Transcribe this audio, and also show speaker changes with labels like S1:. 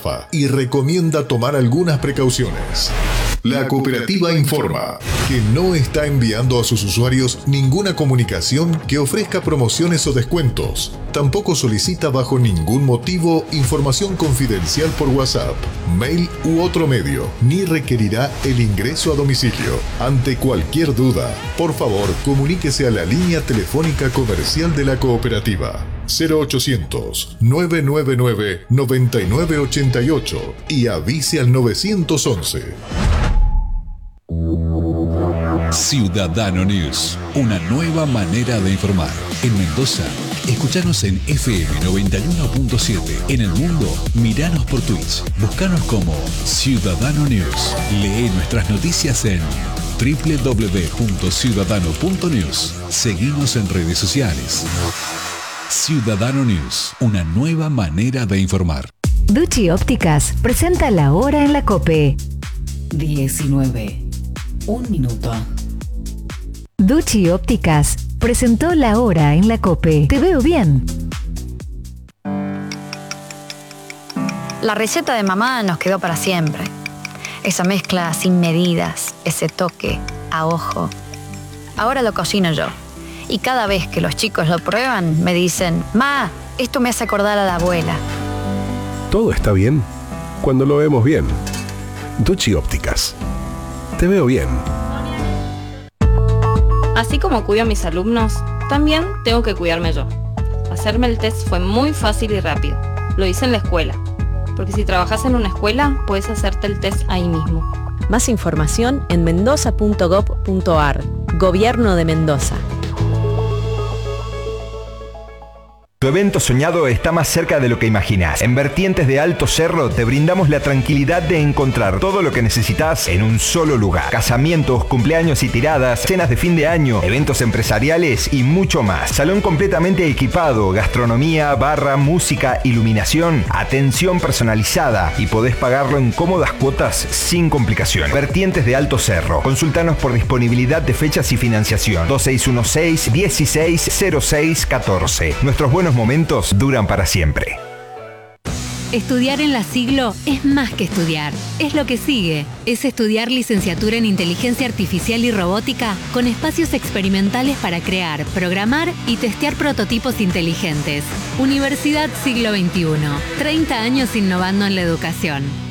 S1: estafa y recomienda tomar algunas precauciones. La cooperativa informa que no está enviando a sus usuarios ninguna comunicación que ofrezca promociones o descuentos. Tampoco solicita bajo ningún motivo información confidencial por WhatsApp, mail u otro medio, ni requerirá el ingreso a domicilio. Ante cualquier duda, por favor, comuníquese a la línea telefónica comercial de la cooperativa 0800-999-9988 y avise al 911.
S2: Ciudadano News, una nueva manera de informar. En Mendoza, escuchanos en FM 91.7. En el mundo, miranos por Twitch. Búscanos como Ciudadano News. Lee nuestras noticias en www.ciudadano.news. Seguimos en redes sociales. Ciudadano News, una nueva manera de informar.
S3: Ducci Ópticas presenta La Hora en la COPE.
S4: 19. Un minuto.
S3: Ducci Ópticas presentó La Hora en la COPE. Te veo bien.
S5: La receta de mamá nos quedó para siempre. Esa mezcla sin medidas, ese toque a ojo. Ahora lo cocino yo. Y cada vez que los chicos lo prueban, me dicen: "Ma, esto me hace acordar a la abuela".
S6: Todo está bien cuando lo vemos bien. Ducci Ópticas. Te veo bien.
S7: Así como cuido a mis alumnos, también tengo que cuidarme yo. Hacerme el test fue muy fácil y rápido. Lo hice en la escuela. Porque si trabajas en una escuela, puedes hacerte el test ahí mismo.
S8: Más información en mendoza.gov.ar. Gobierno de Mendoza.
S9: Tu evento soñado está más cerca de lo que imaginas. En Vertientes de Alto Cerro te brindamos la tranquilidad de encontrar todo lo que necesitas en un solo lugar. Casamientos, cumpleaños y tiradas, cenas de fin de año, eventos empresariales y mucho más. Salón completamente equipado, gastronomía, barra, música, iluminación, atención personalizada y podés pagarlo en cómodas cuotas sin complicación. Vertientes de Alto Cerro. Consultanos por disponibilidad de fechas y financiación. 2616-160614. Nuestros buenos momentos duran para siempre.
S10: Estudiar en la Siglo es más que estudiar, es lo que sigue. Es estudiar licenciatura en Inteligencia Artificial y Robótica con espacios experimentales para crear, programar y testear prototipos inteligentes. Universidad Siglo XXI, 30 años innovando en la educación.